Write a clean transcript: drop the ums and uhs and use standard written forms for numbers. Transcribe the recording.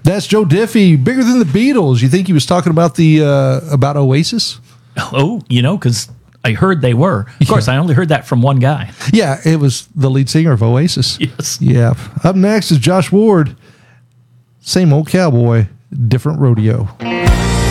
That's Joe Diffie, bigger than the Beatles. You think he was talking about about Oasis? Oh, because I heard they were. Of course, I only heard that from one guy. Yeah, it was the lead singer of Oasis. Yes. Yeah. Up next is Josh Ward. Same old cowboy, different rodeo.